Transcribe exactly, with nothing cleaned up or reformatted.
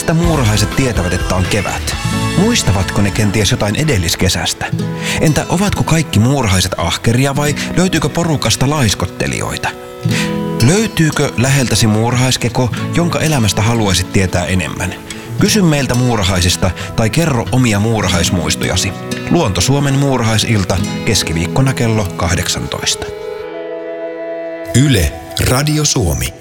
Mistä muurahaiset tietävät, että on kevät? Muistavatko ne kenties jotain edelliskesästä? Entä ovatko kaikki muurahaiset ahkeria vai löytyykö porukasta laiskottelijoita? Löytyykö läheltäsi muurahaiskeko, jonka elämästä haluaisit tietää enemmän? Kysy meiltä muurahaisista tai kerro omia muurahaismuistojasi. Luonto Suomen muurahaisilta keskiviikkona kello kahdeksantoista. Yle, Radio Suomi.